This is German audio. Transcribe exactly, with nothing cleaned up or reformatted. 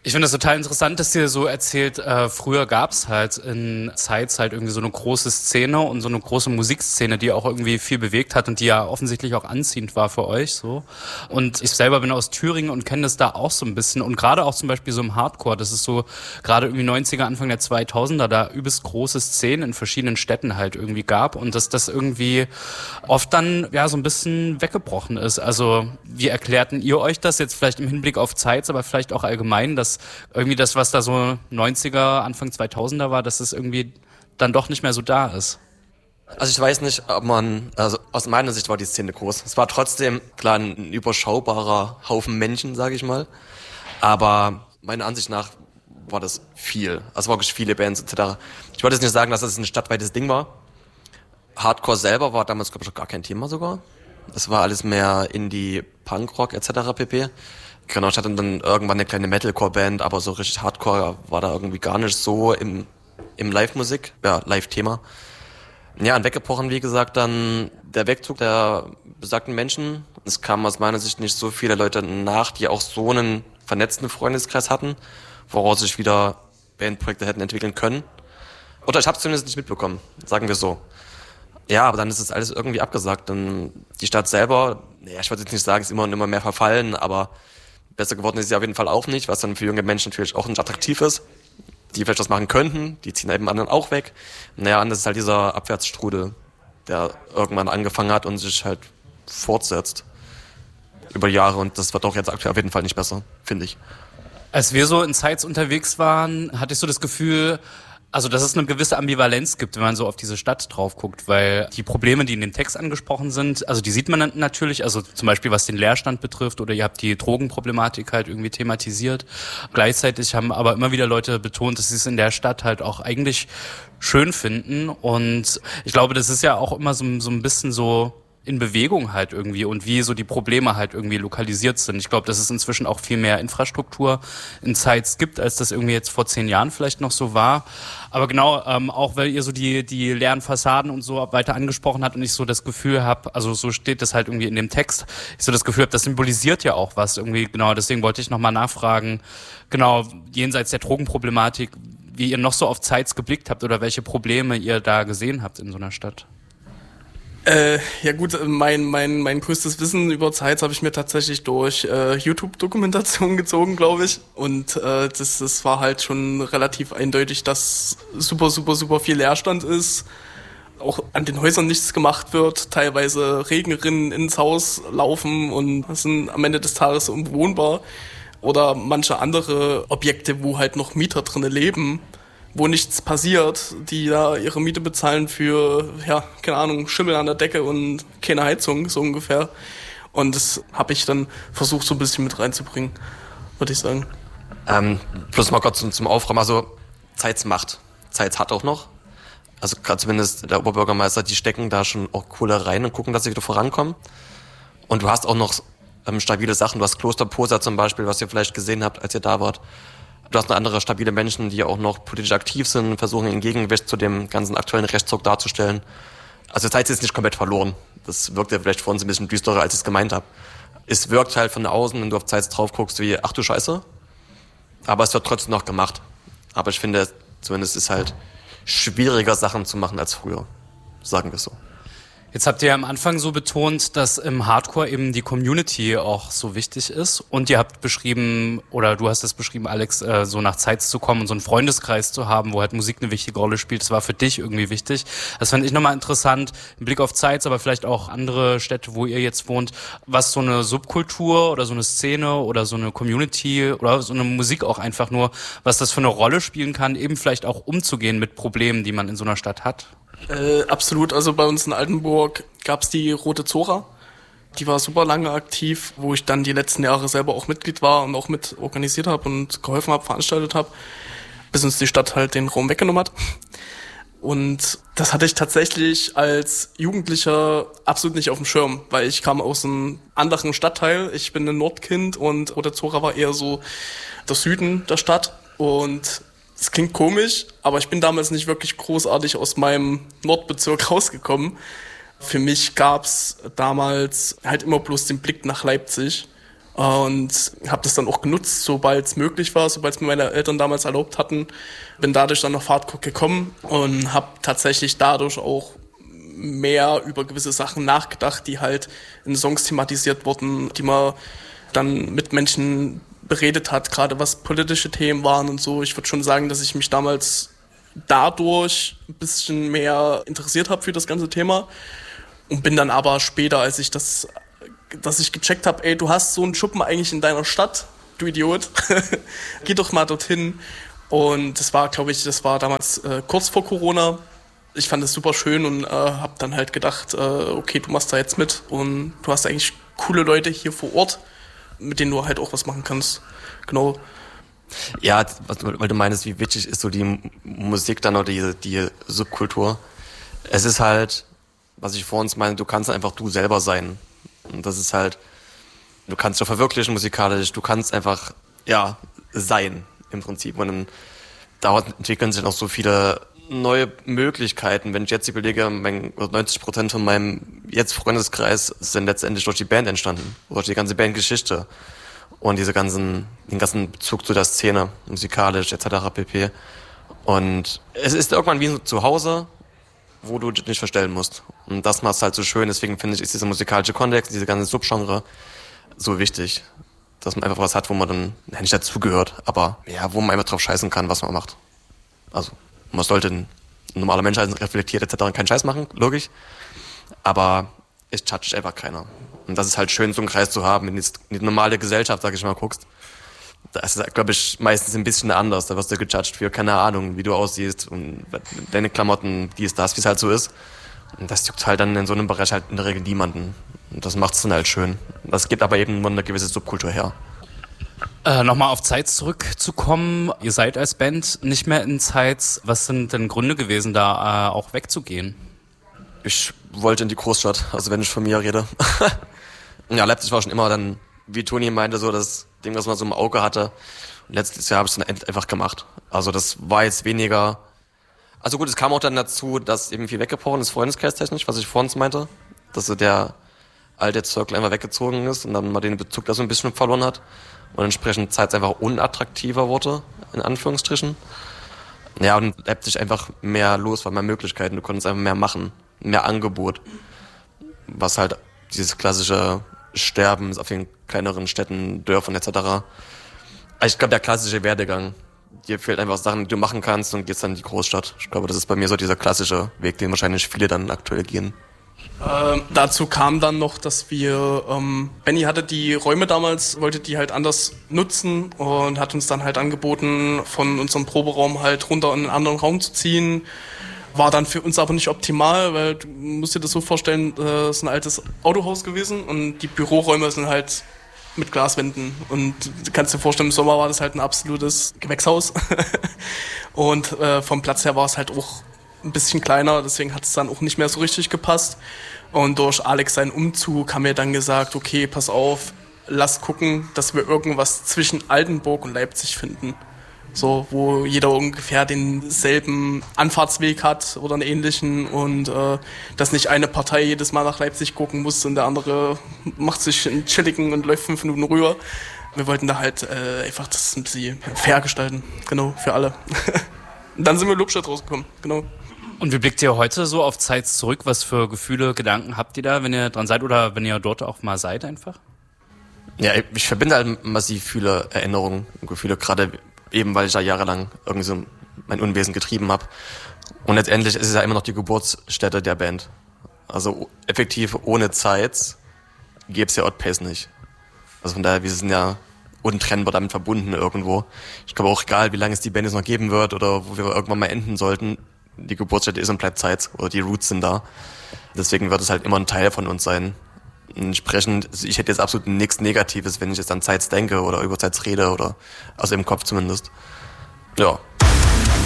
Ich finde das total interessant, dass ihr so erzählt, äh, früher gab es halt in Zeitz halt irgendwie so eine große Szene und so eine große Musikszene, die auch irgendwie viel bewegt hat und die ja offensichtlich auch anziehend war für euch so. Und ich selber bin aus Thüringen und kenne das da auch so ein bisschen und gerade auch zum Beispiel so im Hardcore, das ist so gerade irgendwie neunziger, Anfang der zweitausender, da übelst große Szenen in verschiedenen Städten halt irgendwie gab und dass das irgendwie oft dann ja so ein bisschen weggebrochen ist. Also wie erklärten ihr euch das jetzt vielleicht im Hinblick auf Zeitz, aber vielleicht auch allgemein, dass irgendwie das, was da so neunziger, Anfang zweitausender war, dass es irgendwie dann doch nicht mehr so da ist? Also ich weiß nicht, ob man, also aus meiner Sicht war die Szene groß. Es war trotzdem, klar, ein überschaubarer Haufen Menschen, sage ich mal. Aber meiner Ansicht nach war das viel. Also wirklich viele Bands et cetera. Ich wollte jetzt nicht sagen, dass das ein stadtweites Ding war. Hardcore selber war damals, glaube ich, gar kein Thema sogar. Das war alles mehr Indie, Punkrock et cetera pp. Genau, ich hatte dann irgendwann eine kleine Metalcore-Band, aber so richtig Hardcore war da irgendwie gar nicht so im, im Live-Musik, ja, Live-Thema. Ja, und weggebrochen, wie gesagt, dann der Wegzug der besagten Menschen. Es kamen aus meiner Sicht nicht so viele Leute nach, die auch so einen vernetzten Freundeskreis hatten, woraus sich wieder Bandprojekte hätten entwickeln können. Oder ich habe es zumindest nicht mitbekommen, sagen wir so. Ja, aber dann ist es alles irgendwie abgesagt. Und die Stadt selber, ja, ich würde jetzt nicht sagen, ist immer und immer mehr verfallen, aber besser geworden ist sie auf jeden Fall auch nicht, was dann für junge Menschen natürlich auch nicht attraktiv ist, die vielleicht was machen könnten, die ziehen eben anderen auch weg. Naja, und das ist halt dieser Abwärtsstrudel, der irgendwann angefangen hat und sich halt fortsetzt über Jahre und das wird auch jetzt aktuell auf jeden Fall nicht besser, finde ich. Als wir so in Zeitz unterwegs waren, hatte ich so das Gefühl, also dass es eine gewisse Ambivalenz gibt, wenn man so auf diese Stadt drauf guckt, weil die Probleme, die in dem Text angesprochen sind, also die sieht man natürlich, also zum Beispiel was den Leerstand betrifft oder ihr habt die Drogenproblematik halt irgendwie thematisiert. Gleichzeitig haben aber immer wieder Leute betont, dass sie es in der Stadt halt auch eigentlich schön finden und ich glaube, das ist ja auch immer so, so ein bisschen so in Bewegung halt irgendwie und wie so die Probleme halt irgendwie lokalisiert sind. Ich glaube, dass es inzwischen auch viel mehr Infrastruktur in Zeitz gibt, als das irgendwie jetzt vor zehn Jahren vielleicht noch so war. Aber genau, ähm, auch weil ihr so die die leeren Fassaden und so weiter angesprochen habt und ich so das Gefühl habe, also so steht das halt irgendwie in dem Text, ich so das Gefühl habe, das symbolisiert ja auch was irgendwie, genau, deswegen wollte ich nochmal nachfragen, genau, jenseits der Drogenproblematik, wie ihr noch so auf Zeitz geblickt habt oder welche Probleme ihr da gesehen habt in so einer Stadt. Äh, ja gut, mein mein mein größtes Wissen über Zeitz habe ich mir tatsächlich durch äh, YouTube-Dokumentation gezogen, glaube ich. Und äh, das, das war halt schon relativ eindeutig, dass super, super, super viel Leerstand ist. Auch an den Häusern nichts gemacht wird. Teilweise Regenrinnen ins Haus laufen und sind am Ende des Tages unbewohnbar. Oder manche andere Objekte, wo halt noch Mieter drinnen leben, wo nichts passiert, die da ihre Miete bezahlen für, ja, keine Ahnung, Schimmel an der Decke und keine Heizung, so ungefähr. Und das habe ich dann versucht, so ein bisschen mit reinzubringen, würde ich sagen. Ähm, plus mal kurz zum, zum Aufräumen, also Zeitz macht. Zeitz hat auch noch. Also gerade zumindest der Oberbürgermeister, die stecken da schon auch Kohle rein und gucken, dass sie wieder vorankommen. Und du hast auch noch ähm, stabile Sachen. Du hast Kloster Posa zum Beispiel, was ihr vielleicht gesehen habt, als ihr da wart. Du hast noch andere stabile Menschen, die auch noch politisch aktiv sind, versuchen ein Gegengewicht zu dem ganzen aktuellen Rechtsruck darzustellen. Also Zeitz ist nicht komplett verloren. Das wirkt ja vielleicht für uns ein bisschen düsterer, als ich es gemeint habe. Es wirkt halt von außen, wenn du auf Zeitz drauf guckst, wie, ach du Scheiße. Aber es wird trotzdem noch gemacht. Aber ich finde, zumindest ist es halt schwieriger, Sachen zu machen als früher. Sagen wir so. Jetzt habt ihr ja am Anfang so betont, dass im Hardcore eben die Community auch so wichtig ist. Und ihr habt beschrieben, oder du hast es beschrieben, Alex, äh, so nach Zeitz zu kommen und so einen Freundeskreis zu haben, wo halt Musik eine wichtige Rolle spielt. Das war für dich irgendwie wichtig. Das fand ich nochmal interessant, im Blick auf Zeitz, aber vielleicht auch andere Städte, wo ihr jetzt wohnt, was so eine Subkultur oder so eine Szene oder so eine Community oder so eine Musik auch einfach nur, was das für eine Rolle spielen kann, eben vielleicht auch umzugehen mit Problemen, die man in so einer Stadt hat. Äh, absolut, also bei uns in Altenburg gab's die Rote Zora, die war super lange aktiv, wo ich dann die letzten Jahre selber auch Mitglied war und auch mit organisiert habe und geholfen habe, veranstaltet habe, bis uns die Stadt halt den Raum weggenommen hat. Und das hatte ich tatsächlich als Jugendlicher absolut nicht auf dem Schirm, weil ich kam aus einem anderen Stadtteil, ich bin ein Nordkind und Rote Zora war eher so der Süden der Stadt und das klingt komisch, aber ich bin damals nicht wirklich großartig aus meinem Nordbezirk rausgekommen. Für mich gab's damals halt immer bloß den Blick nach Leipzig und habe das dann auch genutzt, sobald es möglich war, sobald es mir meine Eltern damals erlaubt hatten. Bin dadurch dann auf Hardcore gekommen und habe tatsächlich dadurch auch mehr über gewisse Sachen nachgedacht, die halt in Songs thematisiert wurden, die man dann mit Menschen beredet hat, gerade was politische Themen waren und so. Ich würde schon sagen, dass ich mich damals dadurch ein bisschen mehr interessiert habe für das ganze Thema und bin dann aber später, als ich das, dass ich gecheckt habe, ey, du hast so einen Schuppen eigentlich in deiner Stadt, du Idiot, geh doch mal dorthin. Und das war, glaube ich, das war damals äh, kurz vor Corona. Ich fand es super schön und äh, habe dann halt gedacht, äh, okay, du machst da jetzt mit und du hast eigentlich coole Leute hier vor Ort, mit denen du halt auch was machen kannst. Genau. Ja, weil du meinst, wie wichtig ist so die Musik dann oder die, die Subkultur. Es ist halt, was ich vor uns meine, du kannst einfach du selber sein. Und das ist halt, du kannst dich verwirklichen musikalisch, du kannst einfach, ja, sein im Prinzip. Und dann daraus entwickeln sich noch so viele neue Möglichkeiten. Wenn ich jetzt überlege, mein, neunzig Prozent von meinem jetzt Freundeskreis sind letztendlich durch die Band entstanden, durch die ganze Bandgeschichte und diese ganzen, den ganzen Bezug zu der Szene, musikalisch et cetera pp. Und es ist irgendwann wie zu Hause, wo du dich nicht verstellen musst. Und das macht es halt so schön. Deswegen finde ich, ist dieser musikalische Kontext, diese ganze Subgenre so wichtig, dass man einfach was hat, wo man dann ja, nicht dazugehört, aber ja, wo man einfach drauf scheißen kann, was man macht. Also man sollte ein normaler Mensch sein, reflektiert et cetera keinen Scheiß machen, logisch. Aber es judgt einfach keiner. Und das ist halt schön, so einen Kreis zu haben. Wenn du jetzt in die normale Gesellschaft, sag ich mal, guckst, da ist es, glaube ich, meistens ein bisschen anders. Da wirst du gejudged für, keine Ahnung, wie du aussiehst und deine Klamotten, dies, das, wie es halt so ist. Und das juckt halt dann in so einem Bereich halt in der Regel niemanden. Und das macht es dann halt schön. Das gibt aber eben nur eine gewisse Subkultur her. Äh, Nochmal auf Zeitz zurückzukommen. Ihr seid als Band nicht mehr in Zeitz. Was sind denn Gründe gewesen, da äh, auch wegzugehen? Ich wollte in die Großstadt, also wenn ich von mir rede. Ja, Leipzig war schon immer dann, wie Toni meinte, so das Ding, was man so im Auge hatte. Und letztes Jahr habe ich es dann einfach gemacht. Also das war jetzt weniger... Also gut, es kam auch dann dazu, dass eben viel weggebrochen ist, freundeskreistechnisch, was ich vorhin meinte. Dass so der alte Circle einfach weggezogen ist und dann mal den Bezug da so ein bisschen verloren hat. Und entsprechend Zeit einfach unattraktiver wurde, in Anführungsstrichen. Ja, und Leipzig einfach mehr los war, mehr Möglichkeiten. Du konntest einfach mehr machen, mehr Angebot. Was halt dieses klassische Sterben auf den kleineren Städten, Dörfern et cetera. Ich glaube, der klassische Werdegang. Dir fehlt einfach Sachen, die du machen kannst und gehst dann in die Großstadt. Ich glaube, das ist bei mir so dieser klassische Weg, den wahrscheinlich viele dann aktuell gehen. Äh, dazu kam dann noch, dass wir, ähm, Benny hatte die Räume damals, wollte die halt anders nutzen und hat uns dann halt angeboten, von unserem Proberaum halt runter in einen anderen Raum zu ziehen. War dann für uns aber nicht optimal, weil du musst dir das so vorstellen, es ist ein altes Autohaus gewesen und die Büroräume sind halt mit Glaswänden und du kannst dir vorstellen, im Sommer war das halt ein absolutes Gewächshaus und äh, vom Platz her war es halt auch ein bisschen kleiner, deswegen hat es dann auch nicht mehr so richtig gepasst. Und durch Alex seinen Umzug haben wir dann gesagt, okay, pass auf, lass gucken, dass wir irgendwas zwischen Altenburg und Leipzig finden. So, wo jeder ungefähr denselben Anfahrtsweg hat oder einen ähnlichen und äh, dass nicht eine Partei jedes Mal nach Leipzig gucken muss und der andere macht sich einen chilligen und läuft fünf Minuten rüber. Wir wollten da halt äh, einfach das ein bisschen fair gestalten, genau, für alle. Dann sind wir in Lobstadt rausgekommen, genau. Und wie blickt ihr heute so auf Zeitz zurück? Was für Gefühle, Gedanken habt ihr da, wenn ihr dran seid oder wenn ihr dort auch mal seid einfach? Ja, ich verbinde halt massiv viele Erinnerungen und Gefühle, gerade eben, weil ich da jahrelang irgendwie so mein Unwesen getrieben habe. Und letztendlich ist es ja immer noch die Geburtsstätte der Band. Also effektiv ohne Zeitz gäbe es ja Oddpace nicht. Also von daher, wir sind ja untrennbar damit verbunden irgendwo. Ich glaube auch, egal wie lange es die Band jetzt noch geben wird oder wo wir irgendwann mal enden sollten, die Geburtsstätte ist und bleibt Zeitz oder die Roots sind da. Deswegen wird es halt immer ein Teil von uns sein. Entsprechend, ich hätte jetzt absolut nichts Negatives, wenn ich jetzt an Zeitz denke oder über Zeitz rede oder, also im Kopf zumindest. Ja.